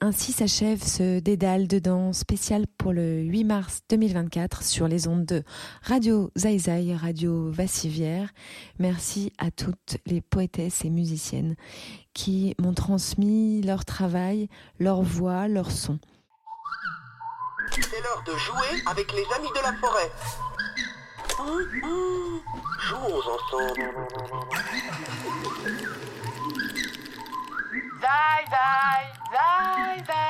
Ainsi s'achève ce dédale dedans spécial pour le 8 mars 2024 sur les ondes de Radio Zai, Radio Vassivière. Merci à toutes les poétesses et musiciennes qui m'ont transmis leur travail, leur voix, leur son. C'est l'heure de jouer avec les amis de la forêt. Jouons ensemble. Zai, zai, zai, zai.